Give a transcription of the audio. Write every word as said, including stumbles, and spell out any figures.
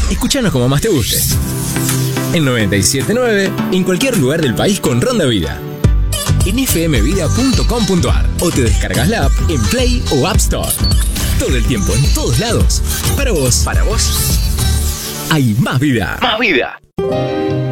Escúchanos como más te guste. En noventa y siete punto nueve, en cualquier lugar del país con Ronda Vida. En f m vida punto com punto a r o te descargas la app en Play o App Store. Todo el tiempo, en todos lados. Para vos, para vos, hay más vida. Más vida.